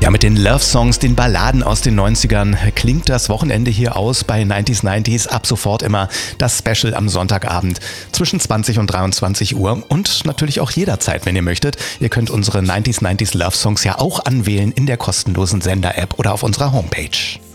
Ja, mit den Love-Songs, den Balladen aus den 90ern klingt das Wochenende hier aus bei 90s. Ab sofort immer das Special am Sonntagabend zwischen 20 und 23 Uhr und natürlich auch jederzeit, wenn ihr möchtet. Ihr könnt unsere 90s Love-Songs ja auch anwählen in der kostenlosen Sender-App oder auf unserer Homepage.